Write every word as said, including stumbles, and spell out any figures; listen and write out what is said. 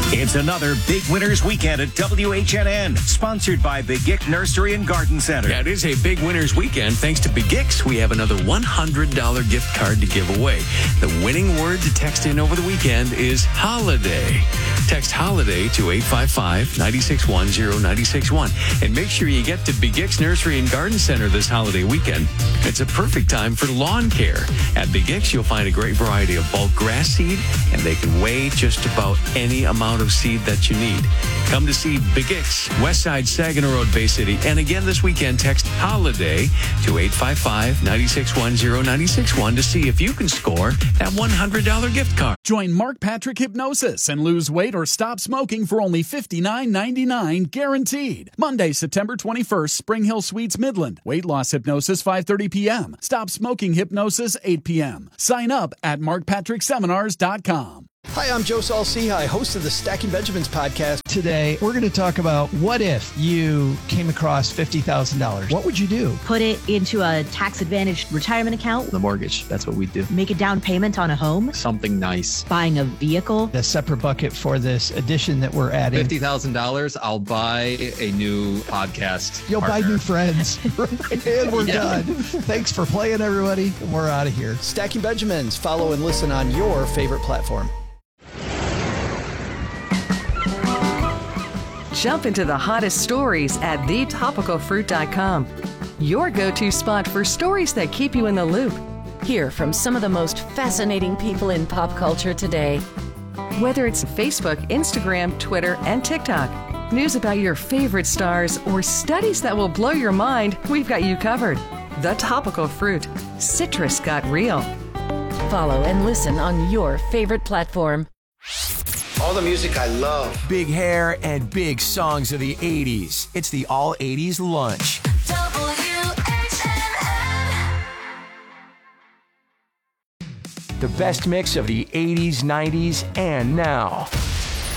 It's another Big Winners Weekend at W H N N, sponsored by Big Ick Nursery and Garden Center. Yeah, it is a Big Winners Weekend. Thanks to Big Icks, we have another one hundred dollars gift card to give away. The winning word to text in over the weekend is holiday. Text holiday to eight five five, nine six one, zero nine six one. And make sure you get to Big Icks Nursery and Garden Center this holiday weekend. It's a perfect time for lawn care. At Big Icks, you'll find a great variety of bulk grass seed, and they can weigh just about any amount of seed that you need. Come to see Big Icks, Westside, Saginaw Road, Bay City. And again this weekend, text holiday to eight five five, nine six one, zero nine six one to see if you can score that one hundred dollars gift card. Join Mark Patrick Hypnosis and lose weight or stop smoking for only fifty-nine ninety-nine guaranteed. Monday, September twenty-first, Spring Hill Suites, Midland. Weight loss hypnosis, five thirty p.m. Stop smoking hypnosis, eight p.m. Sign up at mark patrick seminars dot com. Hi, I'm Joe Saul-Sehy, host of the Stacking Benjamins podcast. Today, we're going to talk about what if you came across fifty thousand dollars? What would you do? Put it into a tax-advantaged retirement account. The mortgage, that's what we do. Make a down payment on a home. Something nice. Buying a vehicle. A separate bucket for this addition that we're adding. fifty thousand dollars, I'll buy a new podcast You'll partner. buy new friends. And we're Yeah. done. Thanks for playing, everybody. We're out of here. Stacking Benjamins. Follow and listen on your favorite platform. Jump into the hottest stories at the topical fruit dot com. Your go-to spot for stories that keep you in the loop. Hear from some of the most fascinating people in pop culture today. Whether it's Facebook, Instagram, Twitter, and TikTok, news about your favorite stars, or studies that will blow your mind, we've got you covered. The Topical Fruit. Citrus got real. Follow and listen on your favorite platform. All the music I love. Big hair and big songs of the eighties. It's the All eighties Lunch. W H N N. The best mix of the eighties, nineties, and now.